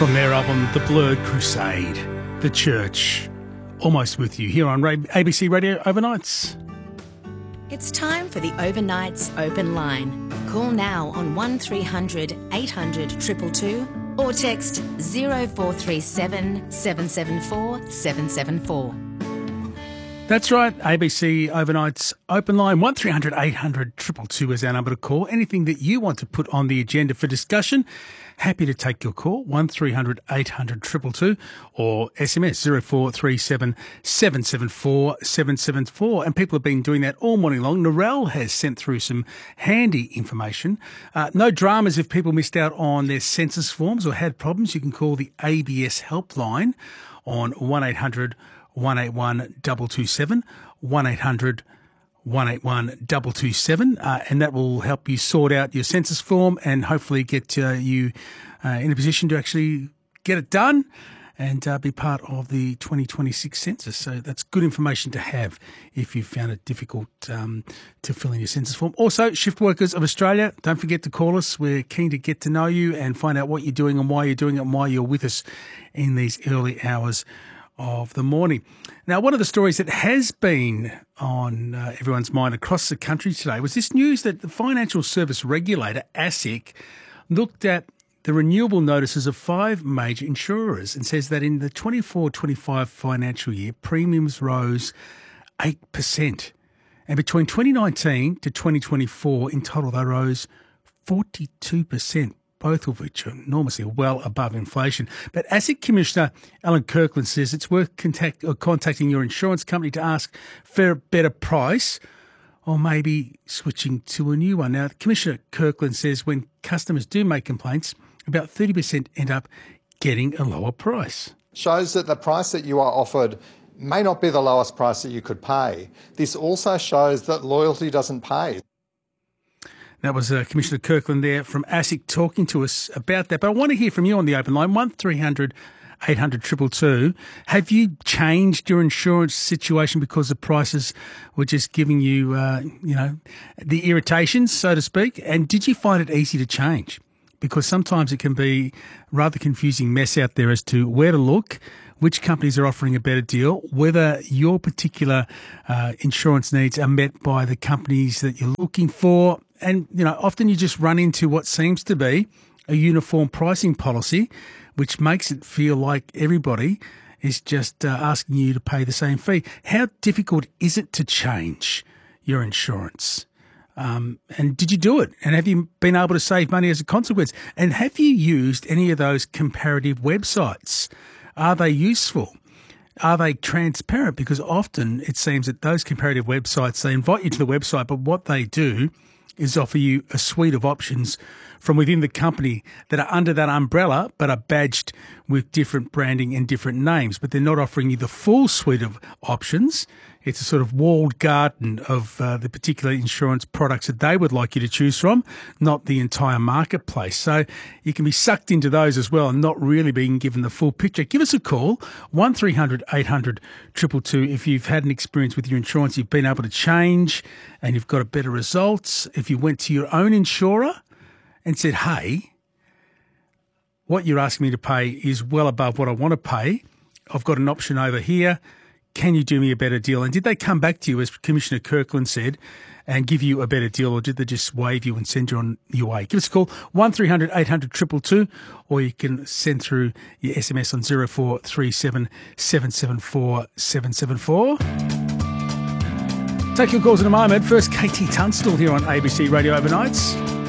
From their album, The Blurred Crusade, The Church, Almost With You, here on ABC Radio Overnights. It's time for the Overnights Open Line. Call now on 1300 800 222 or text 0437 774 774. That's right, ABC Overnights Open Line, 1300 800 222 is our number to call. Anything that you want to put on the agenda for discussion, happy to take your call, 1300 800 222 or SMS 0437 774 774. And people have been doing that all morning long. Narelle has sent through some handy information. No dramas if people missed out on their census forms or had problems. You can call the ABS helpline on 1800 181 227, 1800 181 227, and that will help you sort out your census form and hopefully get you in a position to actually get it done and be part of the 2026 census. So that's good information to have if you found it difficult to fill in your census form. Also, Shift Workers of Australia, don't forget to call us. We're keen to get to know you and find out what you're doing and why you're doing it and why you're with us in these early hours of the morning. Now, one of the stories that has been on everyone's mind across the country today was this news that the financial service regulator, ASIC, looked at the renewable notices of 5 major insurers and says that in the 24-25 financial year, premiums rose 8%. And between 2019 to 2024, in total, they rose 42%. Both of which are enormously well above inflation. But ASIC Commissioner Alan Kirkland says it's worth contacting your insurance company to ask for a better price or maybe switching to a new one. Now, Commissioner Kirkland says when customers do make complaints, about 30% end up getting a lower price. Shows that the price that you are offered may not be the lowest price that you could pay. This also shows that loyalty doesn't pay. That was Commissioner Kirkland there from ASIC talking to us about that. But I want to hear from you on the open line, 1300 800 222. Have you changed your insurance situation because the prices were just giving you, the irritations, so to speak? And did you find it easy to change? Because sometimes it can be rather confusing mess out there as to where to look, which companies are offering a better deal, whether your particular insurance needs are met by the companies that you're looking for. And, often you just run into what seems to be a uniform pricing policy, which makes it feel like everybody is just asking you to pay the same fee. How difficult is it to change your insurance? And did you do it? And have you been able to save money as a consequence? And have you used any of those comparative websites? Are they useful? Are they transparent? Because often it seems that those comparative websites, they invite you to the website, but what they do is offer you a suite of options from within the company that are under that umbrella but are badged with different branding and different names, but they're not offering you the full suite of options. It's a sort of walled garden of the particular insurance products that they would like you to choose from, not the entire marketplace. So you can be sucked into those as well and not really being given the full picture. Give us a call, 1300 800 222, if you've had an experience with your insurance, you've been able to change and you've got a better results. If you went to your own insurer and said, hey, what you're asking me to pay is well above what I want to pay. I've got an option over here. Can you do me a better deal? And did they come back to you, as Commissioner Kirkland said, and give you a better deal, or did they just wave you and send you on your way? Give us a call, 1300 800 222, or you can send through your SMS on 0437 774 774. Take your calls in a moment. First, KT Tunstall here on ABC Radio Overnights.